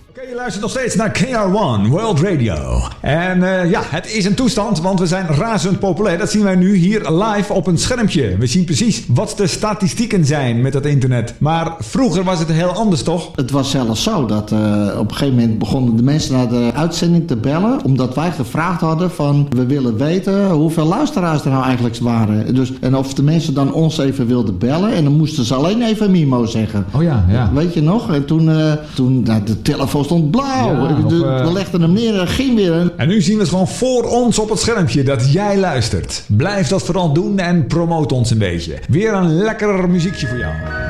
Je luistert nog steeds naar KR1 World Radio. En het is een toestand, want we zijn razend populair. Dat zien wij nu hier live op een schermpje. We zien precies wat de statistieken zijn met het internet. Maar vroeger was het heel anders, toch? Het was zelfs zo dat op een gegeven moment begonnen de mensen naar de uitzending te bellen. Omdat wij gevraagd hadden van, we willen weten hoeveel luisteraars er nou eigenlijk waren. Dus, en of de mensen dan ons even wilden bellen. En dan moesten ze alleen even Mimo zeggen. Oh ja. Weet je nog? En toen de telefoon stond blauw. Ja, we legden hem neer en ging weer. En nu zien we het gewoon voor ons op het schermpje dat jij luistert. Blijf dat vooral doen en promote ons een beetje. Weer een lekker muziekje voor jou.